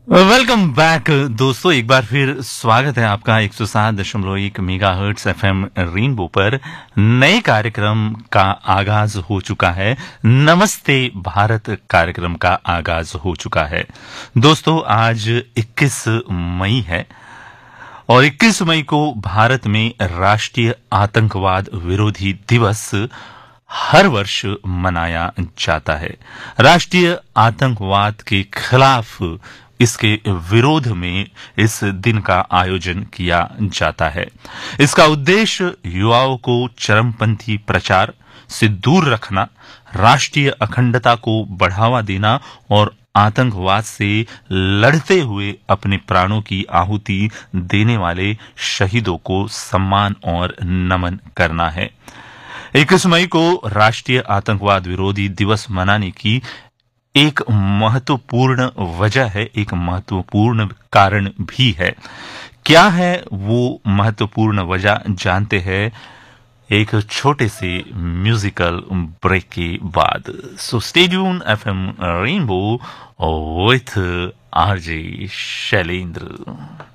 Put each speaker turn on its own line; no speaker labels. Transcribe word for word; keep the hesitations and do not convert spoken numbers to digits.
Welcome back दोस्तों, एक बार फिर स्वागत है आपका एक सौ सात दशमलव एक mega hertz F M rainbow पर। नए कार्यक्रम का आगाज हो चुका है। नमस्ते भारत कार्यक्रम का आगाज हो चुका है। दोस्तों, आज इक्कीस मई है और इक्कीस मई को भारत में राष्ट्रीय आतंकवाद विरोधी दिवस हर वर्ष मनाया जाता है। राष्ट्रीय आतंकवाद के खिलाफ, इसके विरोध में इस दिन का आयोजन किया जाता है। इसका उद्देश्य युवाओं को चरमपंथी प्रचार से दूर रखना, राष्ट्रीय अखंडता को बढ़ावा देना और आतंकवाद से लड़ते हुए अपने प्राणों की आहुति देने वाले शहीदों को सम्मान और नमन करना है। इक्कीस मई को राष्ट्रीय आतंकवाद विरोधी दिवस मनाने की एक महत्वपूर्ण वजह है, एक महत्वपूर्ण कारण भी है। क्या है वो महत्वपूर्ण वजह, जानते हैं एक छोटे से म्यूजिकल ब्रेक के बाद। So stay tune F M rainbow with RJ Shailendra.